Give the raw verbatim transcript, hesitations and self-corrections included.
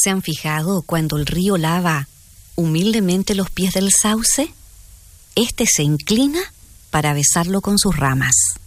¿Se han fijado cuando el río lava humildemente los pies del sauce? Este se inclina para besarlo con sus ramas.